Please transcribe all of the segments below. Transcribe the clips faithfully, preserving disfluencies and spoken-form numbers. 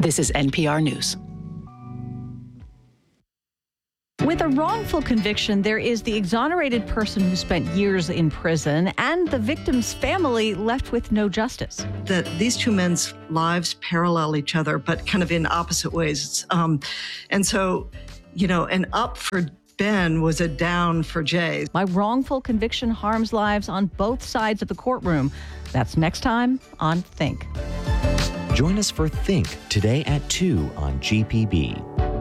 This is N P R News. With a wrongful conviction, there is the exonerated person who spent years in prison and the victim's family left with no justice. That these two men's lives parallel each other, but kind of in opposite ways. Um, and so, you know, an up for Ben was a down for Jay. Why wrongful conviction harms lives on both sides of the courtroom. That's next time on Think. Join us for Think today at two on G P B.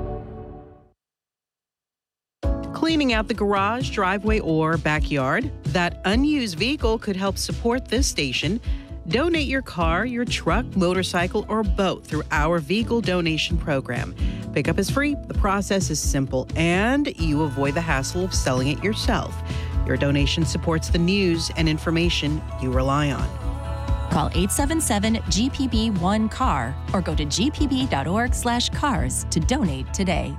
Cleaning out the garage, driveway, or backyard? That unused vehicle could help support this station. Donate your car, your truck, motorcycle, or boat through our vehicle donation program. Pickup is free, the process is simple, and you avoid the hassle of selling it yourself. Your donation supports the news and information you rely on. Call eight seven seven G P B one C A R or go to g p b dot org slash cars to donate today.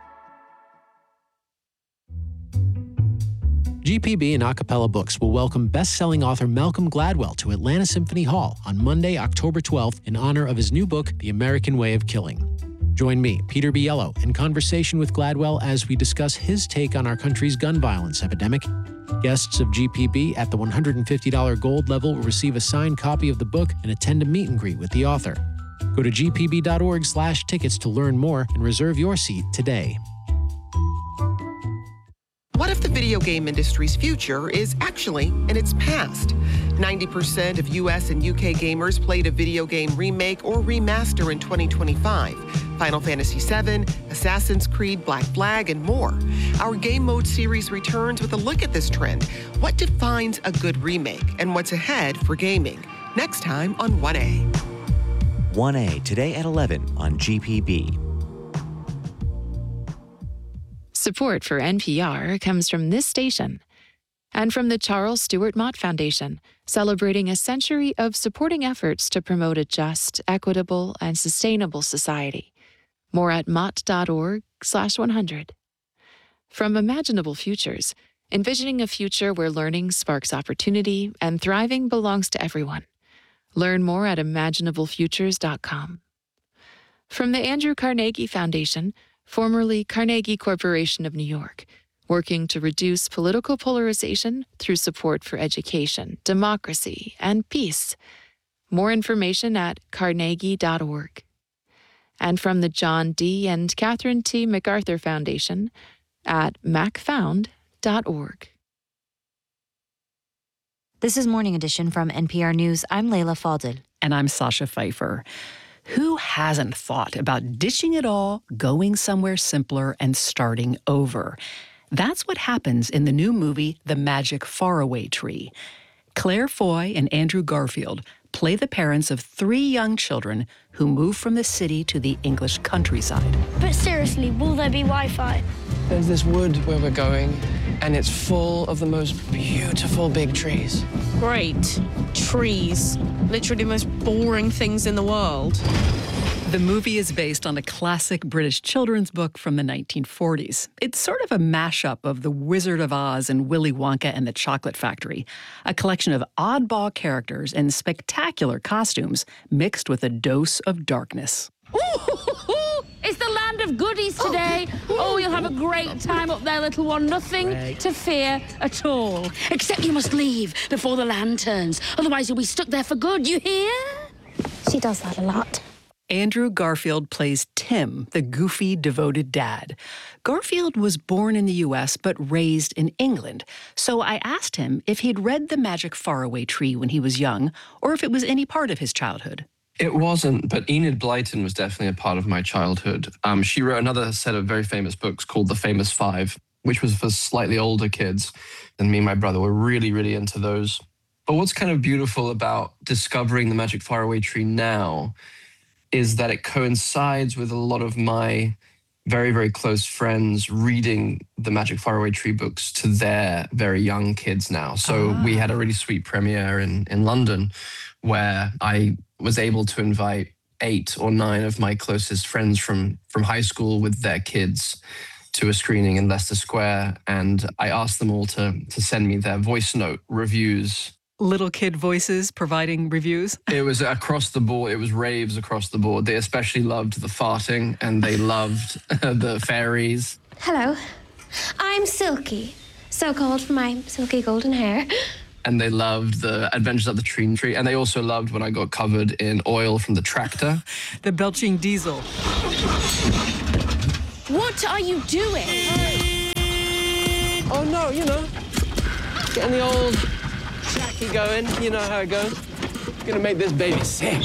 G P B and Acapella Books will welcome best-selling author Malcolm Gladwell to Atlanta Symphony Hall on Monday, October twelfth, in honor of his new book, The American Way of Killing. Join me, Peter Biello, in conversation with Gladwell as we discuss his take on our country's gun violence epidemic. Guests of G P B at the one hundred fifty dollars gold level will receive a signed copy of the book and attend a meet and greet with the author. Go to g p b dot org slash tickets to learn more and reserve your seat today. What if the video game industry's future is actually in its past? ninety percent of U S and U K gamers played a video game remake or remaster in twenty twenty-five. Final Fantasy seven, Assassin's Creed, Black Flag, and more. Our Game Mode series returns with a look at this trend. What defines a good remake and what's ahead for gaming? Next time on one A. one A today at eleven on G P B. Support for N P R comes from this station and from the Charles Stewart Mott Foundation, celebrating a century of supporting efforts to promote a just, equitable, and sustainable society. More at mott.org slash 100. From Imaginable Futures, envisioning a future where learning sparks opportunity and thriving belongs to everyone. Learn more at imaginable futures dot com. From the Andrew Carnegie Foundation, formerly Carnegie Corporation of New York, working to reduce political polarization through support for education, democracy, and peace. More information at carnegie dot org. And from the John D. and Catherine T. MacArthur Foundation at mac found dot org. This is Morning Edition from N P R News. I'm Leila Fadel. And I'm Sasha Pfeiffer. Who hasn't thought about ditching it all, going somewhere simpler, and starting over? That's what happens in the new movie, The Magic Faraway Tree. Claire Foy and Andrew Garfield play the parents of three young children who move from the city to the English countryside. But seriously, will there be Wi-Fi? There's this wood where we're going, and it's full of the most beautiful big trees. Great. Trees. Literally the most boring things in the world. The movie is based on a classic British children's book from the nineteen forties. It's sort of a mashup of The Wizard of Oz and Willy Wonka and the Chocolate Factory, a collection of oddball characters in spectacular costumes mixed with a dose of darkness. Ooh, it's the land of goodies today. Oh, you'll have a great time up there, little one. Nothing right. to fear at all. Except you must leave before the land turns. Otherwise, you'll be stuck there for good, you hear? She does that a lot. Andrew Garfield plays Tim, the goofy, devoted dad. Garfield was born in the U S but raised in England. So I asked him if he'd read The Magic Faraway Tree when he was young, or if it was any part of his childhood. It wasn't, but Enid Blyton was definitely a part of my childhood. Um, she wrote another set of very famous books called The Famous Five, which was for slightly older kids. And me and my brother were really, really into those. But what's kind of beautiful about discovering The Magic Faraway Tree now is that it coincides with a lot of my very, very close friends reading the Magic Faraway Tree books to their very young kids now. So ah. we had a really sweet premiere in, in London where I was able to invite eight or nine of my closest friends from, from high school with their kids to a screening in Leicester Square. And I asked them all to, to send me their voice note reviews little kid voices providing reviews? It was across the board. It was raves across the board. They especially loved the farting and they loved the fairies. Hello, I'm Silky, so called for my silky golden hair. And they loved the Adventures of the Tree Tree. And they also loved when I got covered in oil from the tractor. The belching diesel. What are you doing? Oh, no, you know, getting the old Jackie going. You know how it goes. Gonna make this baby sick.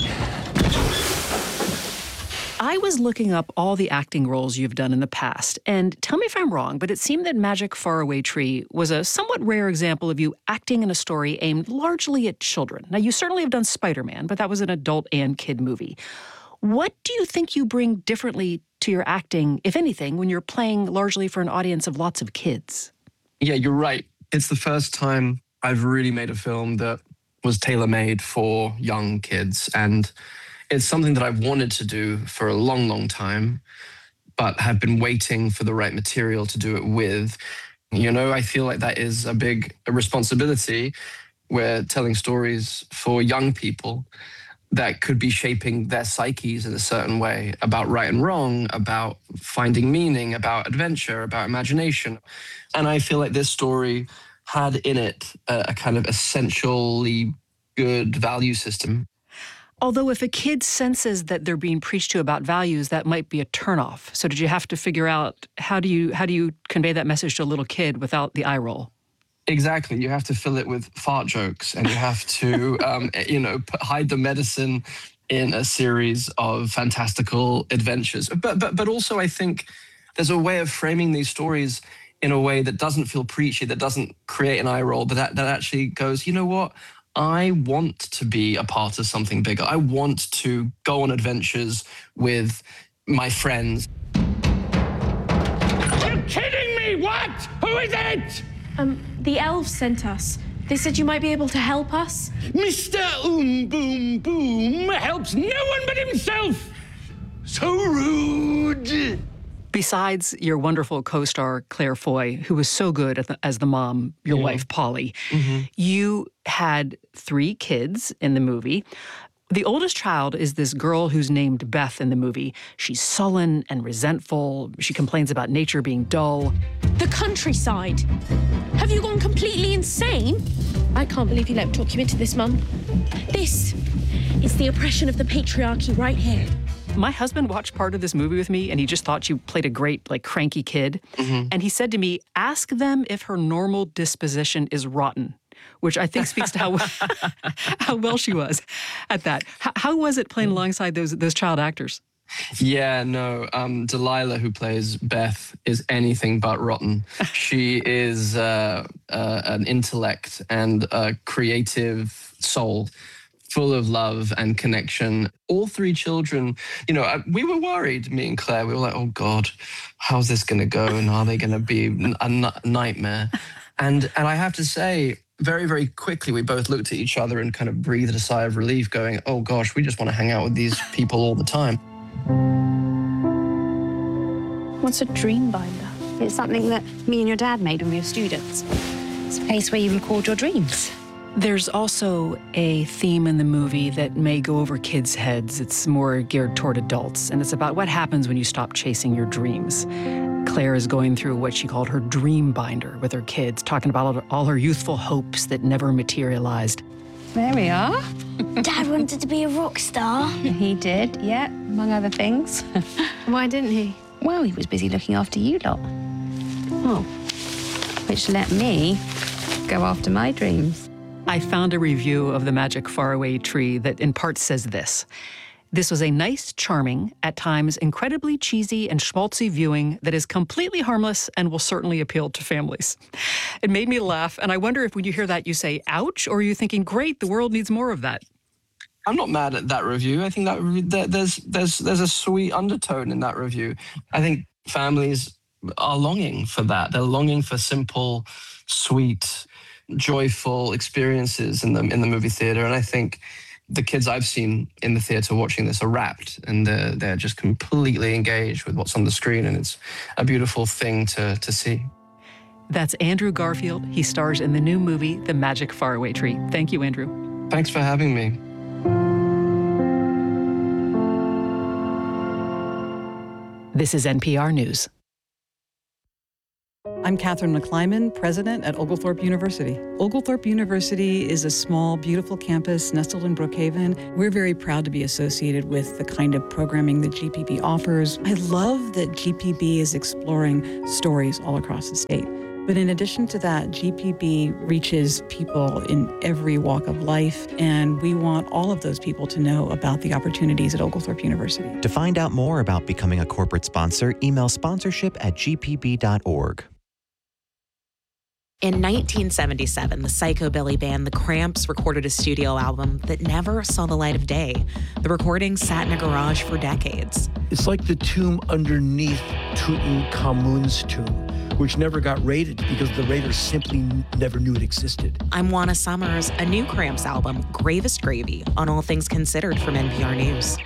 I was looking up all the acting roles you've done in the past, and tell me if I'm wrong, but it seemed that Magic Faraway Tree was a somewhat rare example of you acting in a story aimed largely at children. Now, you certainly have done Spider-Man, but that was an adult and kid movie. What do you think you bring differently to your acting, if anything, when you're playing largely for an audience of lots of kids? Yeah, you're right. It's the first time I've really made a film that was tailor-made for young kids, and it's something that I've wanted to do for a long, long time, but have been waiting for the right material to do it with. You know, I feel like that is a big responsibility. We're telling stories for young people that could be shaping their psyches in a certain way about right and wrong, about finding meaning, about adventure, about imagination. And I feel like this story had in it a, a kind of essentially good value system. Although if a kid senses that they're being preached to about values, that might be a turnoff. So did you have to figure out how do you how do you convey that message to a little kid without the eye roll? Exactly. You have to fill it with fart jokes, and you have to, um, you know, put, hide the medicine in a series of fantastical adventures. But but but also, I think there's a way of framing these stories in a way that doesn't feel preachy, that doesn't create an eye roll, but that, that actually goes, you know what? I want to be a part of something bigger. I want to go on adventures with my friends. You're kidding me! What? Who is it? Um, the elves sent us. They said you might be able to help us. Mister Oom Boom Boom helps no one but himself. So rude. Besides your wonderful co-star, Claire Foy, who was so good at the, as the mom, your yeah. wife, Polly, mm-hmm. you had three kids in the movie. The oldest child is this girl who's named Beth in the movie. She's sullen and resentful. She complains about nature being dull. The countryside. Have you gone completely insane? I can't believe you let me talk you into this, Mum. This is the oppression of the patriarchy right here. My husband watched part of this movie with me, and he just thought you played a great, like, cranky kid. Mm-hmm. And he said to me, ask them if her normal disposition is rotten, which I think speaks to how how well she was at that. How, how was it playing alongside those those child actors? Yeah, no. Um, Delilah, who plays Beth, is anything but rotten. She is uh, uh, an intellect and a creative soul, full of love and connection. All three children, you know, we were worried, me and Claire. We were like, oh, God, how's this going to go? And are they going to be a n- nightmare? And and I have to say, very, very quickly, we both looked at each other and kind of breathed a sigh of relief, going, oh, gosh, we just want to hang out with these people all the time. What's a dream binder? It's something that me and your dad made when we were students. It's a place where you record your dreams. There's also a theme in the movie that may go over kids' heads. It's more geared toward adults, and it's about what happens when you stop chasing your dreams. Claire is going through what she called her dream binder with her kids, talking about all her youthful hopes that never materialized. There we are. Dad wanted to be a rock star. He did, yeah, among other things. Why didn't he? Well, he was busy looking after you lot. Oh, which let me go after my dreams. I found a review of The Magic Faraway Tree that in part says this. This was a nice, charming, at times incredibly cheesy and schmaltzy viewing that is completely harmless and will certainly appeal to families. It made me laugh, and I wonder if when you hear that you say, ouch, or are you thinking, great, the world needs more of that? I'm not mad at that review. I think that, that there's there's there's a sweet undertone in that review. I think families are longing for that. They're longing for simple, sweet, joyful experiences in the in the movie theater, and I think the kids I've seen in the theater watching this are rapt, and they're they're just completely engaged with what's on the screen, and it's a beautiful thing to to see. That's Andrew Garfield. He stars in the new movie, The Magic Faraway Tree. Thank you, Andrew. Thanks for having me. This is N P R News. I'm Catherine McClyman, president at Oglethorpe University. Oglethorpe University is a small, beautiful campus nestled in Brookhaven. We're very proud to be associated with the kind of programming that G P B offers. I love that G P B is exploring stories all across the state. But in addition to that, G P B reaches people in every walk of life, and we want all of those people to know about the opportunities at Oglethorpe University. To find out more about becoming a corporate sponsor, email sponsorship at g p b dot org. In nineteen seventy-seven, the psychobilly band The Cramps recorded a studio album that never saw the light of day. The recording sat in a garage for decades. It's like the tomb underneath Tutankhamun's tomb, which never got raided because the raiders simply never knew it existed. I'm Juana Summers. A new Cramps album, Gravest Gravy, on All Things Considered from N P R News.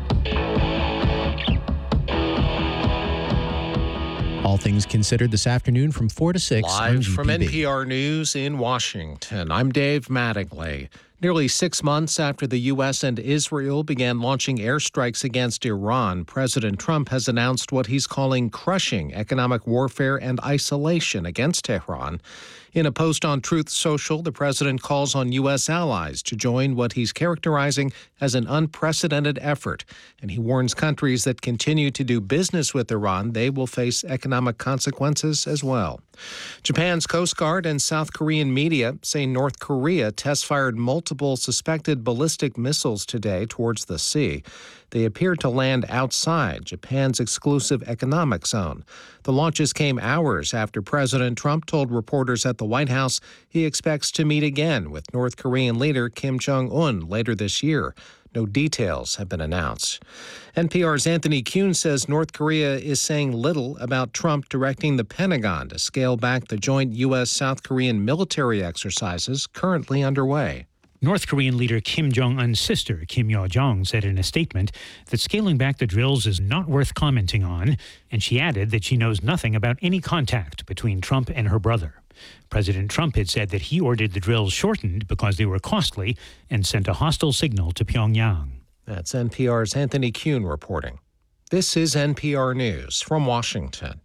All Things Considered this afternoon from four to six. Live from N P R News in Washington, I'm Dave Mattingly. Nearly six months after the U S and Israel began launching airstrikes against Iran, President Trump has announced what he's calling crushing economic warfare and isolation against Tehran. In a post on Truth Social, the president calls on U S allies to join what he's characterizing as an unprecedented effort, and he warns countries that continue to do business with Iran they will face economic consequences as well. Japan's Coast Guard and South Korean media say North Korea test-fired multiple suspected ballistic missiles today towards the sea. They appeared to land outside Japan's exclusive economic zone. The launches came hours after President Trump told reporters at the White House he expects to meet again with North Korean leader Kim Jong-un later this year. No details have been announced. N P R's Anthony Kuhn says North Korea is saying little about Trump directing the Pentagon to scale back the joint U S South Korean military exercises currently underway. North Korean leader Kim Jong-un's sister, Kim Yo-jong, said in a statement that scaling back the drills is not worth commenting on, and she added that she knows nothing about any contact between Trump and her brother. President Trump had said that he ordered the drills shortened because they were costly and sent a hostile signal to Pyongyang. That's N P R's Anthony Kuhn reporting. This is N P R News from Washington.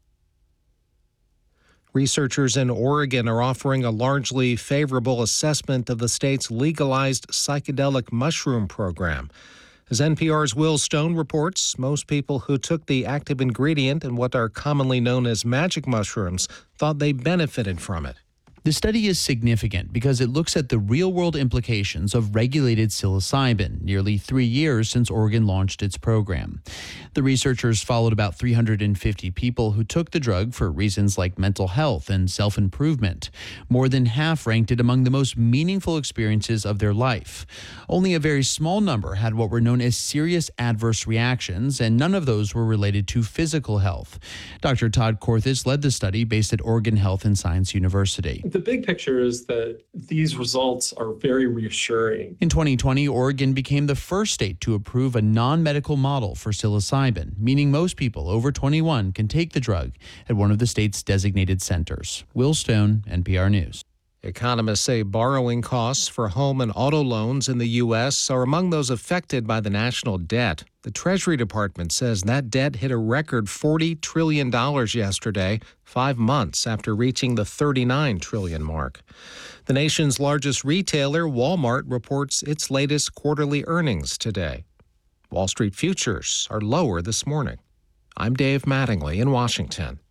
Researchers in Oregon are offering a largely favorable assessment of the state's legalized psychedelic mushroom program. As N P R's Will Stone reports, most people who took the active ingredient in what are commonly known as magic mushrooms thought they benefited from it. The study is significant because it looks at the real-world implications of regulated psilocybin, nearly three years since Oregon launched its program. The researchers followed about three hundred fifty people who took the drug for reasons like mental health and self-improvement. More than half ranked it among the most meaningful experiences of their life. Only a very small number had what were known as serious adverse reactions, and none of those were related to physical health. Doctor Todd Korthis led the study based at Oregon Health and Science University. The big picture is that these results are very reassuring. In twenty twenty, Oregon became the first state to approve a non-medical model for psilocybin, meaning most people over twenty-one can take the drug at one of the state's designated centers. Will Stone, N P R News. Economists say borrowing costs for home and auto loans in the U S are among those affected by the national debt. The Treasury Department says that debt hit a record forty trillion dollars yesterday, five months after reaching the thirty-nine trillion dollars mark. The nation's largest retailer, Walmart, reports its latest quarterly earnings today. Wall Street futures are lower this morning. I'm Dave Mattingly in Washington.